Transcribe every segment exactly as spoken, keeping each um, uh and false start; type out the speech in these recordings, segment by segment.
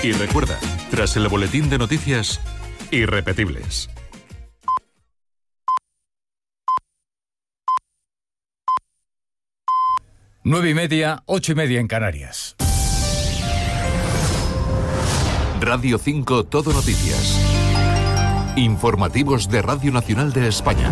Y recuerda, tras el boletín de noticias, irrepetibles. Nueve y media, ocho y media en Canarias. Radio cinco Todo Noticias. Informativos de Radio Nacional de España.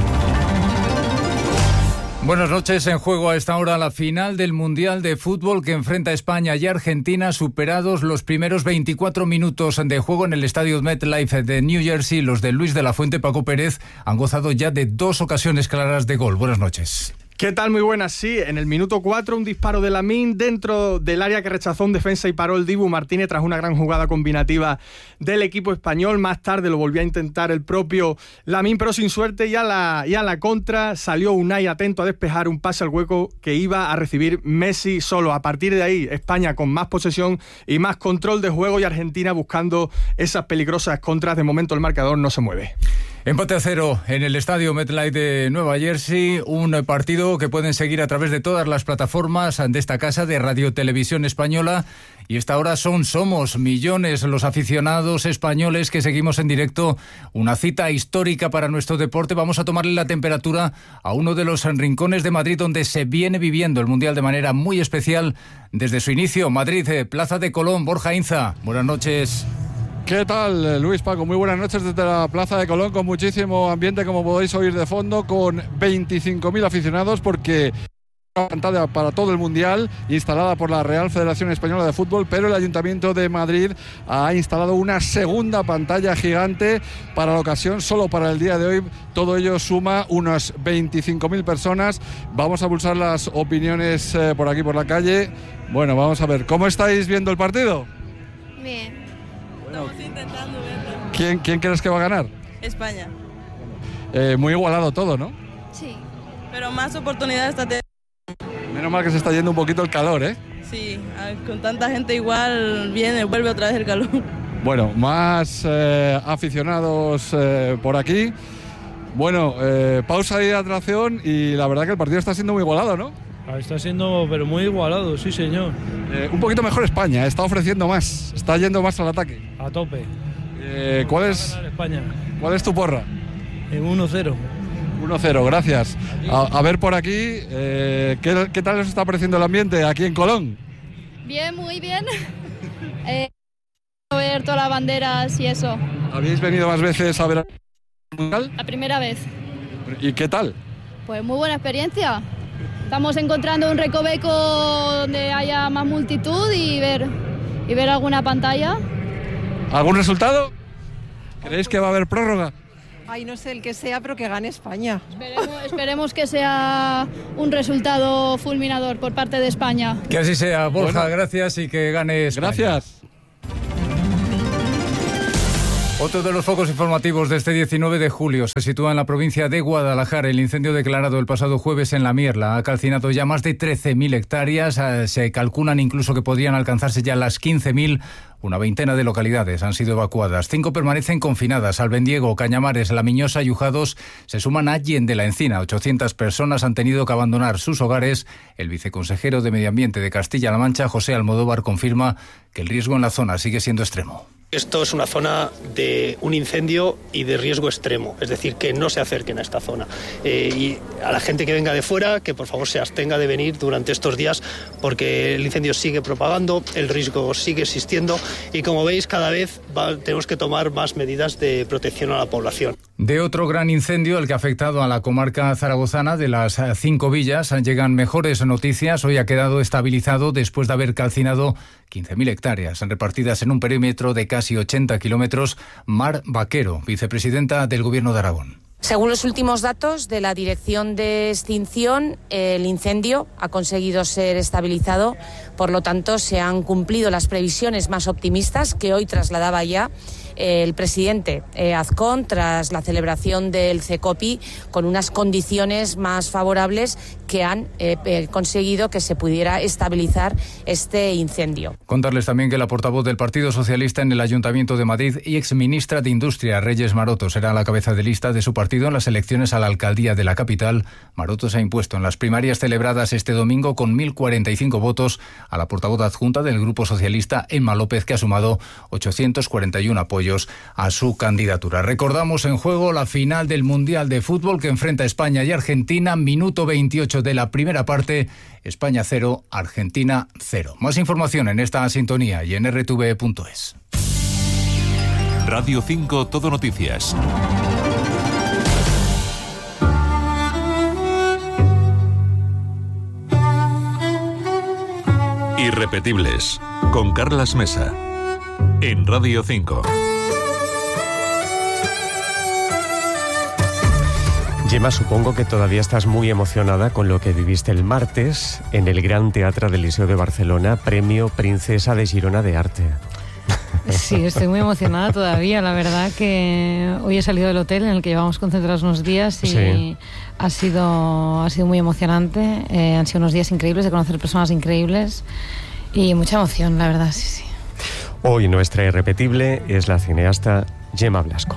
Buenas noches. En juego a esta hora la final del Mundial de Fútbol que enfrenta a España y Argentina, superados los primeros veinticuatro minutos de juego en el estadio MetLife de New Jersey. Los de Luis de la Fuente, Paco Pérez, han gozado ya de dos ocasiones claras de gol. Buenas noches. ¿Qué tal? Muy buenas, sí. En el minuto cuatro, un disparo de Lamine dentro del área que rechazó un defensa y paró el Dibu Martínez tras una gran jugada combinativa del equipo español. Más tarde lo volvió a intentar el propio Lamine, pero sin suerte, y a la, y a la contra salió Unai atento a despejar un pase al hueco que iba a recibir Messi solo. A partir de ahí, España con más posesión y más control de juego, y Argentina buscando esas peligrosas contras. De momento el marcador no se mueve. Empate a cero en el estadio MetLife de Nueva Jersey, un partido que pueden seguir a través de todas las plataformas de esta casa de Radio Televisión Española. Y esta hora son, somos millones los aficionados españoles que seguimos en directo una cita histórica para nuestro deporte. Vamos a tomarle la temperatura a uno de los rincones de Madrid donde se viene viviendo el Mundial de manera muy especial desde su inicio. Madrid, Plaza de Colón. Borja Inza, buenas noches. ¿Qué tal, Luis, Paco? Muy buenas noches desde la Plaza de Colón, con muchísimo ambiente, como podéis oír de fondo, con veinticinco mil aficionados, porque una pantalla para todo el Mundial instalada por la Real Federación Española de Fútbol, pero el Ayuntamiento de Madrid ha instalado una segunda pantalla gigante para la ocasión, solo para el día de hoy. Todo ello suma unas veinticinco mil personas. Vamos a pulsar las opiniones eh, por aquí, por la calle. Bueno, vamos a ver, ¿cómo estáis viendo el partido? Bien. Bueno, estamos intentando verlo. ¿Quién, ¿Quién crees que va a ganar? España. Eh, muy igualado todo, ¿no? Sí. Pero más oportunidades está teniendo. Menos mal que se está yendo un poquito el calor, ¿eh? Sí, con tanta gente igual viene, vuelve otra vez el calor. Bueno, más eh, aficionados eh, por aquí. Bueno, eh, pausa de hidratación y la verdad que el partido está siendo muy igualado, ¿no? Está siendo, pero muy igualado, sí señor. Eh, un poquito mejor España, está ofreciendo más, está yendo más al ataque. A tope. Eh, ¿cuál, es, España. ¿Cuál es tu porra? En uno cero. uno cero, gracias. A, a ver por aquí, eh, ¿qué, ¿qué tal os está pareciendo el ambiente aquí en Colón? Bien, muy bien. eh, ver todas las banderas y eso. ¿Habéis venido más veces a ver el Mundial? La primera vez. ¿Y qué tal? Pues muy buena experiencia. Estamos encontrando un recoveco donde haya más multitud y ver, y ver alguna pantalla. ¿Algún resultado? ¿Creéis que va a haber prórroga? Ay, no sé el que sea, pero que gane España. Esperemos, esperemos que sea un resultado fulminador por parte de España. Que así sea, Borja, bueno, gracias, y que gane España. Gracias. Otro de los focos informativos de este diecinueve de julio se sitúa en la provincia de Guadalajara. El incendio declarado el pasado jueves en La Mierla ha calcinado ya más de trece mil hectáreas. Se calculan incluso que podrían alcanzarse ya las quince mil. Una veintena de localidades han sido evacuadas. Cinco permanecen confinadas. Albendiego, Cañamares, La Miñosa y Ujados se suman a Allende la Encina. ochocientas personas han tenido que abandonar sus hogares. El viceconsejero de Medio Ambiente de Castilla-La Mancha, José Almodóvar, confirma que el riesgo en la zona sigue siendo extremo. Esto es una zona de un incendio y de riesgo extremo, es decir, que no se acerquen a esta zona. Eh, y a la gente que venga de fuera, que por favor se abstenga de venir durante estos días, porque el incendio sigue propagando, el riesgo sigue existiendo y, como veis, cada vez va, tenemos que tomar más medidas de protección a la población. De otro gran incendio, el que ha afectado a la comarca zaragozana de las cinco villas, llegan mejores noticias. Hoy ha quedado estabilizado después de haber calcinado quince mil hectáreas repartidas en un perímetro de casi ochenta kilómetros. Mar Vaquero, vicepresidenta del Gobierno de Aragón. Según los últimos datos de la Dirección de Extinción, el incendio ha conseguido ser estabilizado. Por lo tanto, se han cumplido las previsiones más optimistas que hoy trasladaba ya el presidente eh, Azcón tras la celebración del CECOPI, con unas condiciones más favorables que han eh, eh, conseguido que se pudiera estabilizar este incendio. Contarles también que la portavoz del Partido Socialista en el Ayuntamiento de Madrid y exministra de Industria, Reyes Maroto, será la cabeza de lista de su partido partido en las elecciones a la alcaldía de la capital, Maroto se ha impuesto en las primarias celebradas este domingo con mil cuarenta y cinco votos a la portavoz adjunta del Grupo Socialista, Emma López, que ha sumado ochocientos cuarenta y uno apoyos a su candidatura. Recordamos en juego la final del Mundial de Fútbol que enfrenta a España y Argentina, minuto veintiocho de la primera parte, España cero, Argentina cero. Más información en esta sintonía y en erre te ve punto es. Radio cinco Todo Noticias. Irrepetibles, con Carlas Mesa, en Radio cinco. Gemma, supongo que todavía estás muy emocionada con lo que viviste el martes en el Gran Teatre del Liceo de Barcelona, Premio Princesa de Girona de Arte. Sí, estoy muy emocionada todavía. La verdad que hoy he salido del hotel en el que llevamos concentrados unos días y sí. ha sido ha sido muy emocionante. Eh, han sido unos días increíbles de conocer personas increíbles y mucha emoción, la verdad, sí, sí. Hoy nuestra irrepetible es la cineasta Gemma Blasco.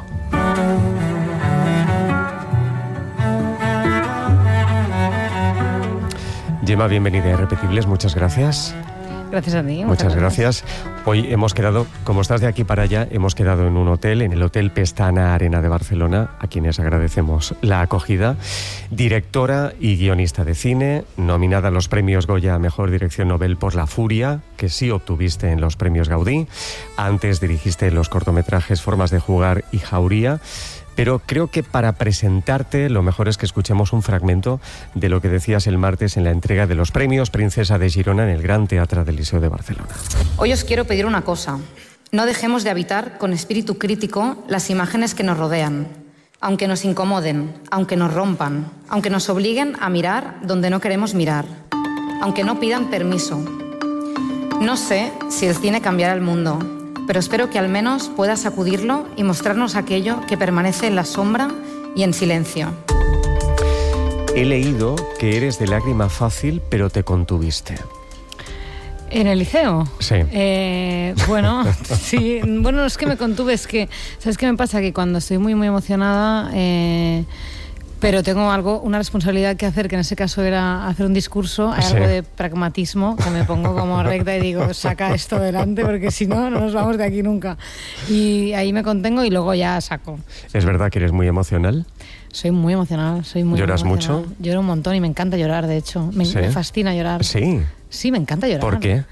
Gemma, bienvenida a Irrepetibles, muchas gracias. Gracias a ti. Muchas, muchas gracias. gracias. Hoy hemos quedado, como estás de aquí para allá, hemos quedado en un hotel, en el Hotel Pestana Arena de Barcelona, a quienes agradecemos la acogida. Directora y guionista de cine, nominada a los premios Goya a Mejor Dirección Nobel por La Furia, que sí obtuviste en los premios Gaudí. Antes dirigiste los cortometrajes Formas de Jugar y Jauría. Pero creo que para presentarte lo mejor es que escuchemos un fragmento de lo que decías el martes en la entrega de los premios Princesa de Girona en el Gran Teatre del Liceo de Barcelona. Hoy os quiero pedir una cosa. No dejemos de habitar con espíritu crítico las imágenes que nos rodean, aunque nos incomoden, aunque nos rompan, aunque nos obliguen a mirar donde no queremos mirar, aunque no pidan permiso. No sé si el cine cambiará el mundo, pero espero que al menos pueda sacudirlo y mostrarnos aquello que permanece en la sombra y en silencio. He leído que eres de lágrima fácil, pero te contuviste. ¿En el liceo? Sí. Eh, bueno, sí. Bueno, es que me contuve, es que, ¿sabes qué me pasa? Que cuando estoy muy, muy emocionada... Eh, pero tengo algo, una responsabilidad que hacer, que en ese caso era hacer un discurso, hay sí. algo de pragmatismo, que me pongo como recta y digo, saca esto delante, porque si no, no nos vamos de aquí nunca. Y ahí me contengo y luego ya saco. ¿Es verdad que eres muy emocional? Soy muy emocional, soy muy ¿Lloras emocional. mucho? Lloro un montón y me encanta llorar, de hecho. Me, ¿Sí? me fascina llorar. ¿Sí? Sí, me encanta llorar. ¿Por qué?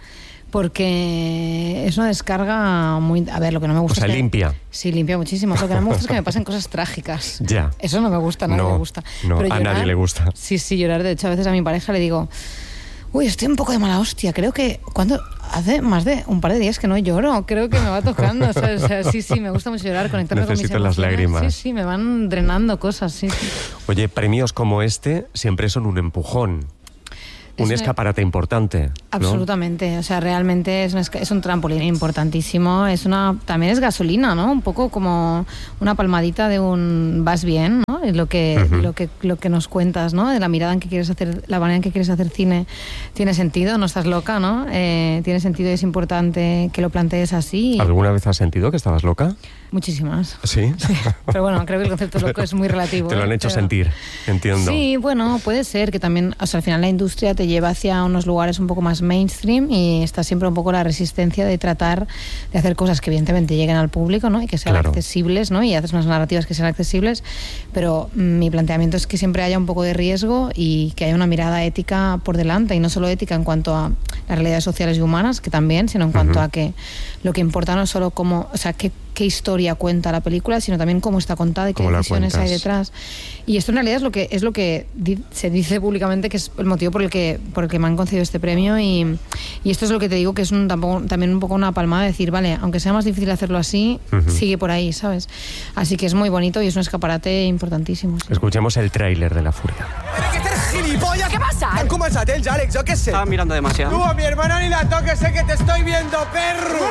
Porque es una descarga muy... A ver, lo que no me gusta o sea, es que... limpia. Sí, limpia muchísimo. Lo que no me gusta es que me pasen cosas trágicas. Ya. Eso no me gusta, a nadie no, le gusta. No, Pero a llorar, nadie le gusta. Sí, sí, llorar. De hecho, a veces a mi pareja le digo... Uy, estoy un poco de mala hostia. Creo que... cuando Hace más de un par de días que no lloro. Creo que me va tocando. ¿Sabes? O sea, sí, sí, me gusta mucho llorar, conectarme Necesito con mis las lágrimas. Sí, sí, me van drenando cosas, sí, sí. Oye, premios como este siempre son un empujón. Un es escaparate importante, ¿no? Absolutamente, o sea, realmente es un, es un trampolín importantísimo, es una, también es gasolina, ¿no? Un poco como una palmadita de un vas bien, ¿no? Lo que, uh-huh. lo que, lo que nos cuentas, ¿no? De la mirada en que quieres hacer, la manera en que quieres hacer cine, tiene sentido, no estás loca, ¿no? Eh, tiene sentido y es importante que lo plantees así. ¿Alguna vez has sentido que estabas loca? Muchísimas. ¿Sí? Sí, pero bueno, creo que el concepto loco es muy relativo. Te lo han hecho pero... sentir, entiendo. Sí, bueno, puede ser que también, o sea, al final la industria te lleva hacia unos lugares un poco más mainstream y está siempre un poco la resistencia de tratar de hacer cosas que evidentemente lleguen al público, ¿no? Y que sean claro. accesibles, ¿no? Y haces unas narrativas que sean accesibles, pero mm, mi planteamiento es que siempre haya un poco de riesgo y que haya una mirada ética por delante, y no solo ética en cuanto a las realidades sociales y humanas, que también, sino en cuanto uh-huh. a que lo que importa no es solo cómo, o sea, qué qué historia cuenta la película, sino también cómo está contada y qué decisiones hay detrás. Y esto en realidad es lo que es lo que di, se dice públicamente que es el motivo por el que por el que me han concedido este premio, y, y esto es lo que te digo que es un, tampoco, también un poco una palmada de decir, vale, aunque sea más difícil hacerlo así, uh-huh. sigue por ahí, ¿sabes? Así que es muy bonito y es un escaparate importantísimo. Sí. Escuchemos el tráiler de La Furia. ¡Gilipollas! ¿Qué pasa? ¿Han començat ells, Àlex? Jo què sé? Estaba mirando demasiado. Tú a mi hermana ni la toques, sé que te estoy viendo, perro.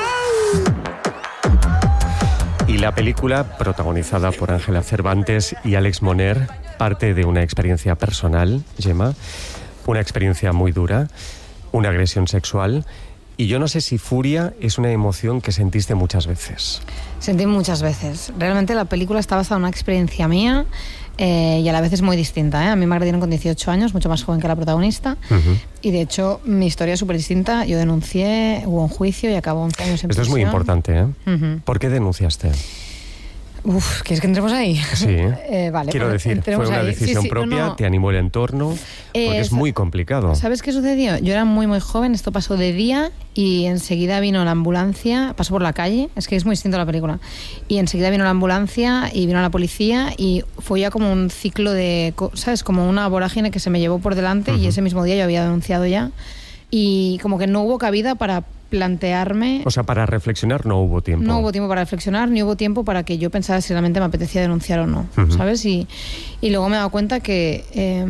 Y la película, protagonizada por Ángela Cervantes y Àlex Moner, parte de una experiencia personal, Gemma, una experiencia muy dura, una agresión sexual, Y yo no sé si furia es una emoción que sentiste muchas veces. Sentí muchas veces. Realmente la película está basada en una experiencia mía eh, y a la vez es muy distinta, ¿eh? A mí me agredieron con dieciocho años, mucho más joven que la protagonista. Uh-huh. Y de hecho mi historia es súper distinta. Yo denuncié, hubo un juicio y acabó once años en prisión. Esto es muy importante, ¿eh? Uh-huh. ¿Por qué denunciaste? Uf, ¿quieres que entremos ahí? Sí. eh, vale, Quiero pues, decir, fue una ahí. decisión sí, sí, propia, no, no. te animó el entorno, porque eh, es muy complicado. ¿Sabes qué sucedió? Yo era muy, muy joven, esto pasó de día y enseguida vino la ambulancia, pasó por la calle, es que es muy distinto la película, y enseguida vino la ambulancia y vino la policía y fue ya como un ciclo de, ¿sabes? Como una vorágine que se me llevó por delante. Uh-huh. Y ese mismo día yo había denunciado ya y como que no hubo cabida para plantearme... O sea, para reflexionar no hubo tiempo. No hubo tiempo para reflexionar, ni hubo tiempo para que yo pensara si realmente me apetecía denunciar o no, uh-huh. ¿sabes? Y, y luego me he dado cuenta que, eh,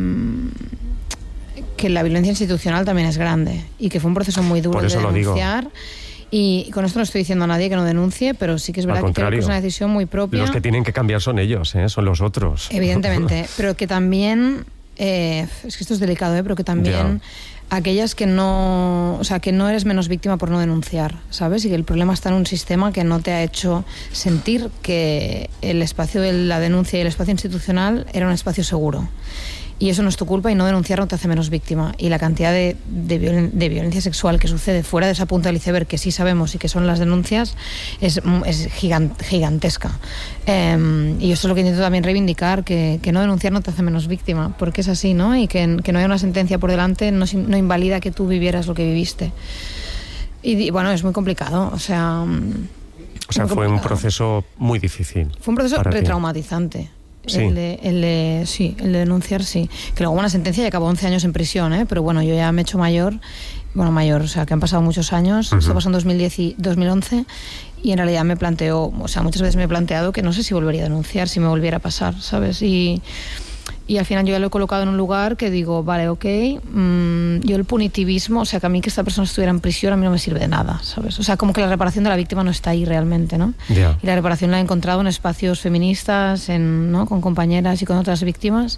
que la violencia institucional también es grande y que fue un proceso muy duro de denunciar. Y con esto no estoy diciendo a nadie que no denuncie, pero sí que es verdad que creo que es una decisión muy propia. Los que tienen que cambiar son ellos, ¿eh? Son los otros. Evidentemente, pero que también... Eh, es que esto es delicado, ¿eh? Pero que también... Ya. Aquellas que no, o sea, que no eres menos víctima por no denunciar, ¿sabes? Y que el problema está en un sistema que no te ha hecho sentir que el espacio de la denuncia y el espacio institucional era un espacio seguro. Y eso no es tu culpa y no denunciar no te hace menos víctima. Y la cantidad de, de, violen, de violencia sexual que sucede fuera de esa punta del iceberg, que sí sabemos y que son las denuncias, es, es gigant, gigantesca. Eh, y eso es lo que intento también reivindicar, que, que no denunciar no te hace menos víctima, porque es así, ¿no? Y que, que no haya una sentencia por delante no, no invalida que tú vivieras lo que viviste. Y, y bueno, es muy complicado, o sea... O sea, fue un proceso muy difícil. Fue un proceso retraumatizante. Sí. El, de, el, de, sí, el de denunciar, sí. Que luego una sentencia y acabó once años en prisión, ¿eh? Pero bueno, yo ya me he hecho mayor, bueno, mayor, o sea, que han pasado muchos años. Uh-huh. Esto pasó en dos mil diez y dos mil once y en realidad me planteo, o sea, muchas veces me he planteado que no sé si volvería a denunciar, si me volviera a pasar, ¿sabes? Y... Y al final yo ya lo he colocado en un lugar que digo, vale, ok, mmm, yo el punitivismo, o sea, que a mí que esta persona estuviera en prisión a mí no me sirve de nada, ¿sabes? O sea, como que la reparación de la víctima no está ahí realmente, ¿no? Yeah. Y la reparación la he encontrado en espacios feministas, en, ¿no? Con compañeras y con otras víctimas.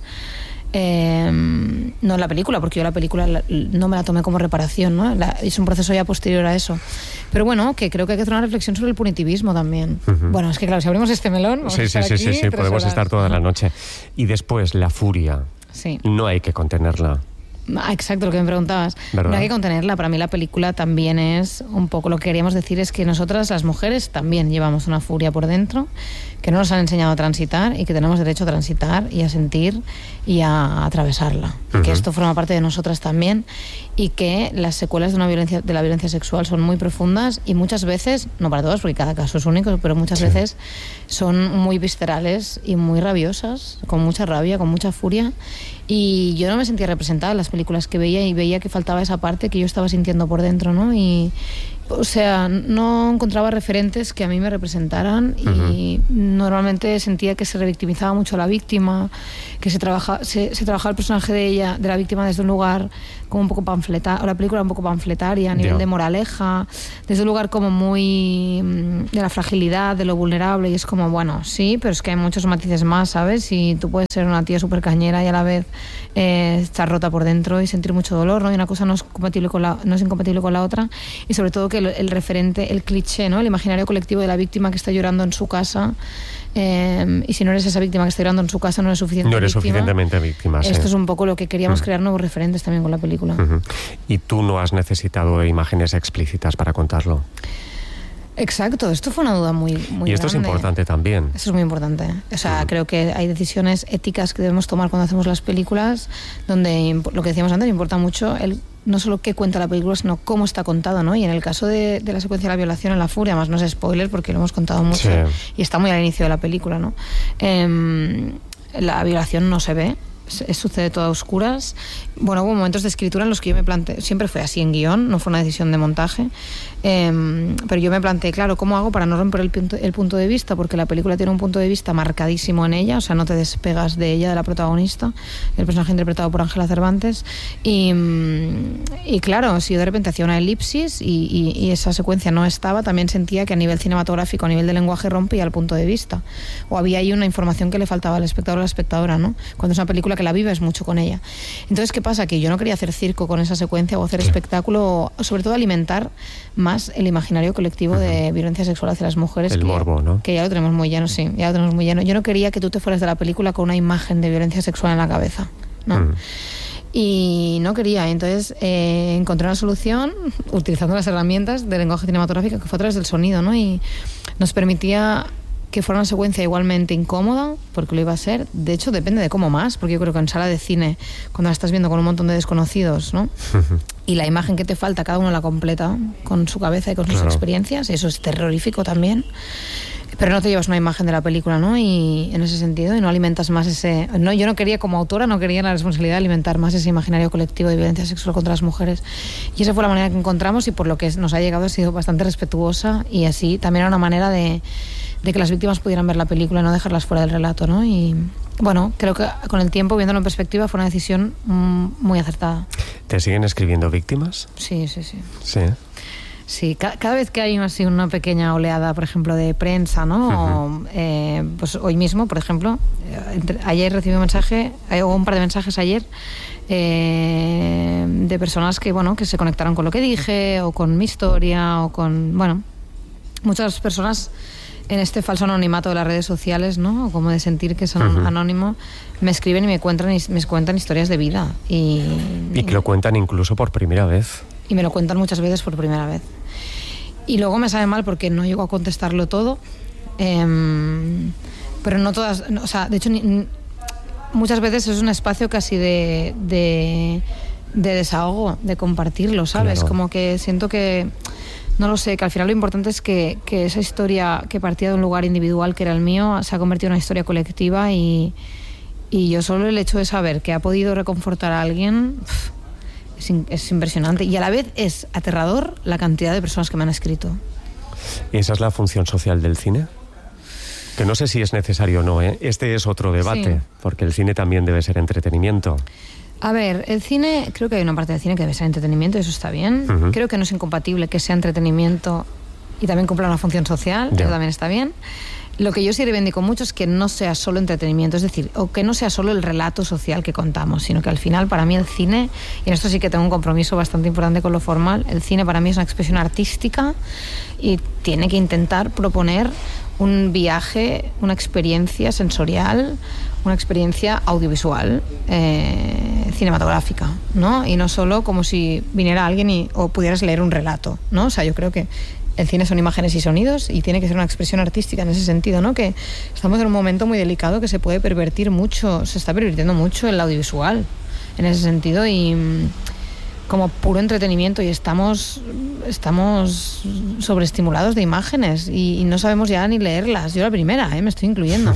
Eh, no en la película, porque yo la película la, no me la tomé como reparación, ¿no? La, es un proceso ya posterior a eso. Pero bueno, que creo que hay que hacer una reflexión sobre el punitivismo también. Uh-huh. Bueno, es que claro, si abrimos este melón, vamos sí, a estar sí, aquí sí, sí, sí, podemos horas. estar toda la noche. Y después, la furia. Sí. No hay que contenerla. Ah, exacto, lo que me preguntabas. ¿Verdad? No hay que contenerla. Para mí la película también es un poco lo que queríamos decir es que nosotras, las mujeres, también llevamos una furia por dentro que no nos han enseñado a transitar y que tenemos derecho a transitar y a sentir y a atravesarla. Uh-huh. Y que esto forma parte de nosotras también y que las secuelas de una violencia de la violencia sexual son muy profundas y muchas veces, no para todas porque cada caso es único, pero muchas sí. veces son muy viscerales y muy rabiosas, con mucha rabia, con mucha furia. Y yo no me sentía representada en las películas que veía y veía que faltaba esa parte que yo estaba sintiendo por dentro, ¿no? Y, o sea, no encontraba referentes que a mí me representaran y uh-huh. normalmente sentía que se revictimizaba mucho a la víctima, que se trabaja, se, se trabajaba el personaje de ella, de la víctima desde un lugar como un poco panfletario, la película un poco panfletaria a nivel yeah. de moraleja, desde un lugar como muy de la fragilidad, de lo vulnerable y es como, bueno, sí, pero es que hay muchos matices más, ¿sabes? Y tú puedes ser una tía súper cañera y a la vez eh, estar rota por dentro y sentir mucho dolor, ¿no? Y una cosa no es compatible con la, no es incompatible con la otra y sobre todo que el, el referente, el cliché, ¿no? El imaginario colectivo de la víctima que está llorando en su casa. Eh, y si no eres esa víctima que está llorando en su casa, no eres suficiente No eres víctima. suficientemente víctima. Esto sí. es un poco lo que queríamos uh-huh. crear nuevos referentes también con la película. Uh-huh. Y tú no has necesitado imágenes explícitas para contarlo. Exacto, esto fue una duda muy, muy Y esto grande. es importante también. Esto es muy importante. O sea, uh-huh. creo que hay decisiones éticas que debemos tomar cuando hacemos las películas, donde lo que decíamos antes, importa mucho el no solo qué cuenta la película, sino cómo está contado, ¿no? Y en el caso de, de la secuencia de la violación en La Furia, más no es spoiler porque lo hemos contado mucho sí. y está muy al inicio de la película, ¿no? Eh, la violación no se ve, se, sucede todo a oscuras. Bueno, hubo momentos de escritura en los que yo me planteé, siempre fue así en guión, no fue una decisión de montaje, eh, pero yo me planteé, claro, ¿cómo hago para no romper el punto, el punto de vista? Porque la película tiene un punto de vista marcadísimo en ella, o sea, no te despegas de ella, de la protagonista, el personaje interpretado por Ángela Cervantes, y, y claro, si yo de repente hacía una elipsis y, y, y esa secuencia no estaba, también sentía que a nivel cinematográfico, a nivel de lenguaje, rompía el punto de vista, o había ahí una información que le faltaba al espectador o a la espectadora, ¿no? Cuando es una película que que la vives mucho con ella. Entonces, ¿qué pasa? Que yo no quería hacer circo con esa secuencia o hacer sí. espectáculo, sobre todo alimentar más el imaginario colectivo uh-huh. de violencia sexual hacia las mujeres. El que, morbo, ¿no? Que ya lo tenemos muy lleno, sí, ya lo tenemos muy lleno. Yo no quería que tú te fueras de la película con una imagen de violencia sexual en la cabeza, ¿no? Uh-huh. Y no quería, entonces eh, encontré una solución utilizando las herramientas del lenguaje cinematográfico, que fue a través del sonido, ¿no? Y nos permitía que fuera una secuencia igualmente incómoda, porque lo iba a ser. De hecho, depende de cómo más, porque yo creo que en sala de cine, cuando la estás viendo con un montón de desconocidos, ¿no? Y la imagen que te falta, cada uno la completa con su cabeza y con sus claro. experiencias, y eso es terrorífico también. Pero no te llevas una imagen de la película, ¿no? Y en ese sentido, y no alimentas más ese... No, yo no quería, como autora, no quería la responsabilidad de alimentar más ese imaginario colectivo de violencia sexual contra las mujeres. Y esa fue la manera que encontramos, y por lo que nos ha llegado ha sido bastante respetuosa, y así también era una manera de, de que las víctimas pudieran ver la película y no dejarlas fuera del relato, ¿no? Y bueno, creo que con el tiempo, viéndolo en perspectiva, fue una decisión mm, muy acertada. ¿Te siguen escribiendo víctimas? Sí, sí, sí. Sí. Sí, ca- cada vez que hay así una pequeña oleada, por ejemplo, de prensa, ¿no? Uh-huh. O, eh, pues hoy mismo, por ejemplo, eh, entre, ayer recibí un mensaje, eh, o un par de mensajes ayer, eh, de personas que, bueno, que se conectaron con lo que dije, o con mi historia, o con, bueno, muchas personas en este falso anonimato de las redes sociales, ¿no? Como de sentir que son uh-huh. anónimo, me escriben y me cuentan, me cuentan historias de vida. Y, y que lo cuentan incluso por primera vez. Y me lo cuentan muchas veces por primera vez. Y luego me sabe mal porque no llego a contestarlo todo. Eh, pero no todas... No, o sea, de hecho, ni, muchas veces es un espacio casi de, de, de desahogo, de compartirlo, ¿sabes? Claro. Como que siento que... No lo sé, que al final lo importante es que, que esa historia que partía de un lugar individual, que era el mío, se ha convertido en una historia colectiva, y, y yo solo el hecho de saber que ha podido reconfortar a alguien... Pff, es impresionante, y a la vez es aterrador la cantidad de personas que me han escrito. ¿Y esa es la función social del cine? Que no sé si es necesario o no, ¿eh? Este es otro debate, sí. Porque el cine también debe ser entretenimiento. A ver, el cine, creo que hay una parte del cine que debe ser entretenimiento, y eso está bien. Uh-huh. Creo que no es incompatible que sea entretenimiento y también cumpla una función social, yeah. Eso también está bien. Lo que yo sí reivindico mucho es que no sea solo entretenimiento, es decir, o que no sea solo el relato social que contamos, sino que al final, para mí, el cine, y en esto sí que tengo un compromiso bastante importante con lo formal, el cine para mí es una expresión artística y tiene que intentar proponer un viaje, una experiencia sensorial, una experiencia audiovisual, eh, cinematográfica, ¿no? Y no solo como si viniera alguien y, o pudieras leer un relato, ¿no? O sea, yo creo que el cine son imágenes y sonidos, y tiene que ser una expresión artística en ese sentido, ¿no? Que estamos en un momento muy delicado que se puede pervertir mucho, se está pervirtiendo mucho el audiovisual en ese sentido, y como puro entretenimiento, y estamos estamos sobreestimulados de imágenes y, y no sabemos ya ni leerlas. Yo la primera, ¿eh? Me estoy incluyendo.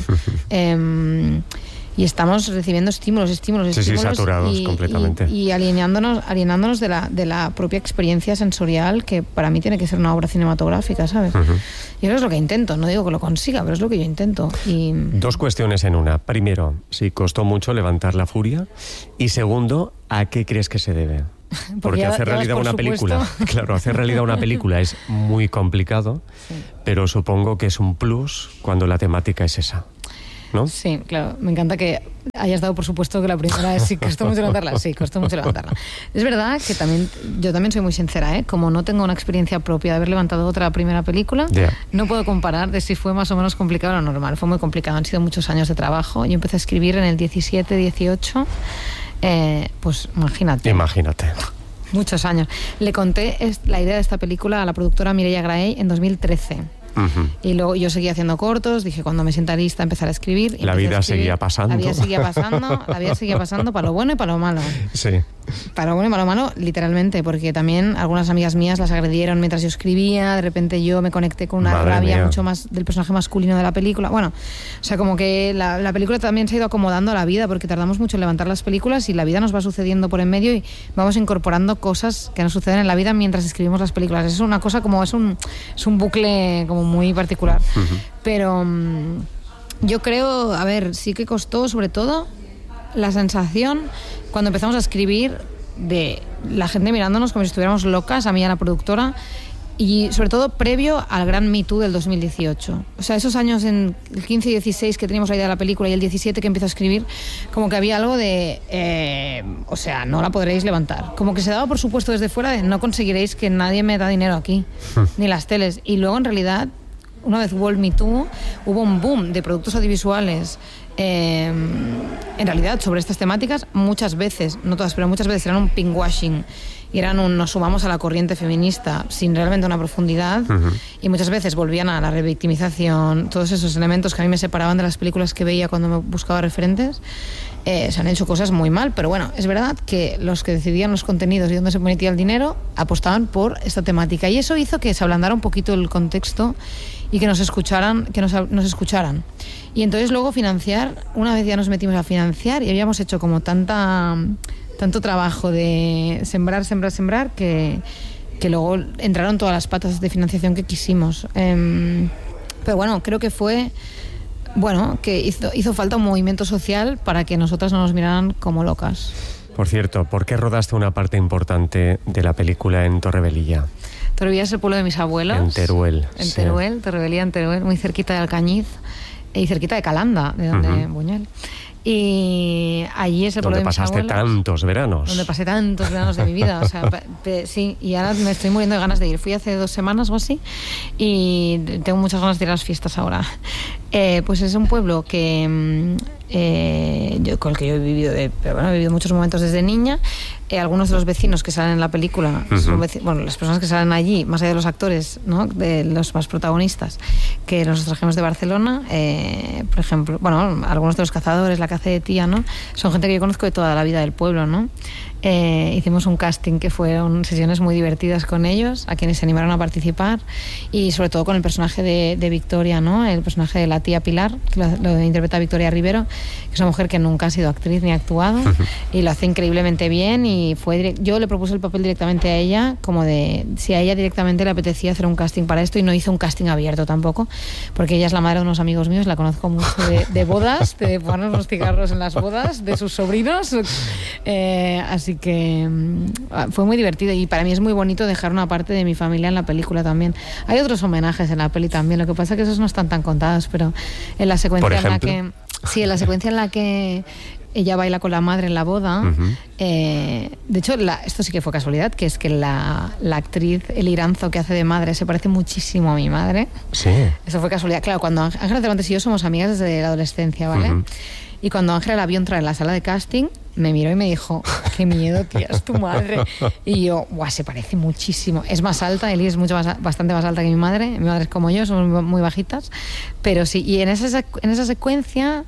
eh, Y estamos recibiendo estímulos, estímulos, sí, estímulos. Sí, saturados y, completamente. Y, y alienándonos, alienándonos de la, de la propia experiencia sensorial, que para mí tiene que ser una obra cinematográfica, ¿sabes? Uh-huh. Y eso es lo que intento, no digo que lo consiga, pero es lo que yo intento. Y... Dos cuestiones en una. Primero, si costó mucho levantar la furia. Y segundo, ¿a qué crees que se debe? Porque, Porque ya, hacer realidad una supuesto. película, claro, hacer realidad una película es muy complicado, sí. Pero supongo que es un plus cuando la temática es esa, ¿no? Sí, claro. Me encanta que hayas dado por supuesto que la primera es sí, costó mucho levantarla. Sí, costó mucho levantarla. Es verdad que también yo también soy muy sincera, ¿eh? Como no tengo una experiencia propia de haber levantado otra primera película, yeah. No puedo comparar de si fue más o menos complicado o normal. Fue muy complicado. Han sido muchos años de trabajo. Yo empecé a escribir en el diecisiete, dieciocho. Eh, pues imagínate. Imagínate. Muchos años. Le conté la idea de esta película a la productora Mireia Graell en dos mil trece. Uh-huh. Y luego yo seguía haciendo cortos, dije cuando me sienta lista empezar a escribir. La vida escribir, seguía pasando. La vida seguía pasando, la vida seguía pasando para lo bueno y para lo malo. Sí. Para lo bueno y para lo malo, literalmente, porque también algunas amigas mías las agredieron mientras yo escribía, de repente yo me conecté con una Madre rabia mía. mucho más del personaje masculino de la película. Bueno, o sea, como que la, la película también se ha ido acomodando a la vida, porque tardamos mucho en levantar las películas y la vida nos va sucediendo por en medio y vamos incorporando cosas que nos suceden en la vida mientras escribimos las películas. Es una cosa como, es un, es un bucle como muy particular. Uh-huh. Pero um, yo creo, a ver, sí que costó sobre todo la sensación cuando empezamos a escribir de la gente mirándonos como si estuviéramos locas, a mí y a la productora, y sobre todo previo al gran Me Too del dos mil dieciocho. O sea, esos años en el quince y dieciséis que teníamos la idea de la película y el diecisiete que empiezo a escribir, como que había algo de, eh, o sea, no la podréis levantar. Como que se daba por supuesto desde fuera de no conseguiréis que nadie meta dinero aquí, ni las teles. Y luego en realidad, una vez hubo el Me Too, hubo un boom de productos audiovisuales eh, en realidad sobre estas temáticas, muchas veces, no todas, pero muchas veces eran un pinkwashing y eran un nos sumamos a la corriente feminista sin realmente una profundidad. Uh-huh. Y muchas veces volvían a la revictimización, todos esos elementos que a mí me separaban de las películas que veía cuando me buscaba referentes. Eh, se han hecho cosas muy mal, pero bueno, es verdad que los que decidían los contenidos y dónde se metía el dinero apostaban por esta temática, y eso hizo que se ablandara un poquito el contexto y que nos escucharan, que nos, nos escucharan. Y entonces luego financiar, una vez ya nos metimos a financiar y habíamos hecho como tanta tanto trabajo de sembrar, sembrar, sembrar, que, que luego entraron todas las patas de financiación que quisimos. Eh, pero bueno, creo que fue... Bueno, que hizo, hizo falta un movimiento social para que nosotras no nos miraran como locas. Por cierto, ¿por qué rodaste una parte importante de la película en Torrevieja? Torrevieja es el pueblo de mis abuelos. En Teruel. En Teruel, sí. Torrevieja en Teruel, muy cerquita de Alcañiz y cerquita de Calanda, de donde uh-huh. Buñuel. Y allí es el pueblo de mis abuelos. Donde pasaste tantos veranos. Donde pasé tantos veranos de mi vida. O sea, pe, sí, y ahora me estoy muriendo de ganas de ir. Fui hace dos semanas o así y tengo muchas ganas de ir a las fiestas ahora. Eh, pues es un pueblo que eh, yo, con el que yo he vivido, de, pero bueno, he vivido muchos momentos desde niña. Eh, algunos de los vecinos que salen en la película, uh-huh. son veci- bueno, las personas que salen allí, más allá de los actores, ¿no? De los más protagonistas, que nos trajimos de Barcelona, eh, por ejemplo, bueno, algunos de los cazadores, la caza de tía, ¿no? Son gente que yo conozco de toda la vida del pueblo, ¿no? Eh, hicimos un casting que fueron sesiones muy divertidas con ellos, a quienes se animaron a participar, y sobre todo con el personaje de, de Victoria, ¿no? El personaje de la tía Pilar, que lo, lo interpreta Victoria Rivero, que es una mujer que nunca ha sido actriz ni ha actuado, y lo hace increíblemente bien. Y fue direct- yo le propuse el papel directamente a ella, como de si a ella directamente le apetecía hacer un casting para esto, y no hizo un casting abierto tampoco, porque ella es la madre de unos amigos míos, la conozco mucho de, de bodas, de ponernos los cigarros en las bodas de sus sobrinos, eh, así que mm, fue muy divertido, y para mí es muy bonito dejar una parte de mi familia en la película también. Hay otros homenajes en la peli también, lo que pasa es que esos no están tan contados, pero en la secuencia en la que sí, en la secuencia en la que ella baila con la madre en la boda. Uh-huh. Eh, de hecho, la, esto sí que fue casualidad, que es que la, la actriz El Iranzo que hace de madre se parece muchísimo a mi madre. Sí. Eso fue casualidad. Claro, cuando Ángela Cervantes y yo somos amigas desde la adolescencia, ¿vale? Uh-huh. Y cuando Ángela la vio entrar en la sala de casting, me miró y me dijo, qué miedo, tía, es tu madre. Y yo, guau, se parece muchísimo. Es más alta, Eli es mucho más, bastante más alta que mi madre. Mi madre es como yo, somos muy bajitas. Pero sí, y en esa, en esa secuencia...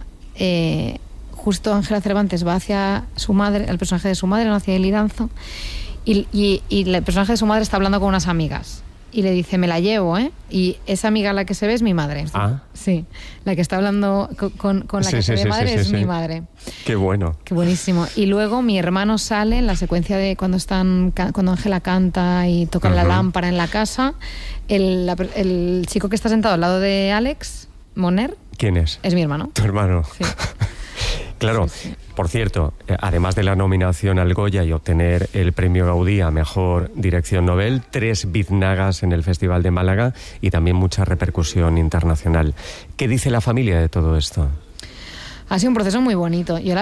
Eh, justo Ángela Cervantes va hacia su madre, el personaje de su madre, no hacia el Iranzo, y, y, y el personaje de su madre está hablando con unas amigas y le dice, me la llevo, ¿eh? Y esa amiga a la que se ve es mi madre. Ah. Sí, la que está hablando con, con la sí, que sí, se ve sí, madre sí, es sí, mi sí. madre. Qué bueno. Qué buenísimo. Y luego mi hermano sale en la secuencia de cuando están cuando Ángela canta y tocan uh-huh. la lámpara en la casa. El, la, el chico que está sentado al lado de Alex Moner. ¿Quién es? Es mi hermano. Tu hermano. Sí. Claro, sí, sí. Por cierto, además de la nominación al Goya y obtener el premio Gaudí a Mejor Dirección Nobel, tres biznagas en el Festival de Málaga y también mucha repercusión internacional. ¿Qué dice la familia de todo esto? Ha sido un proceso muy bonito. Yo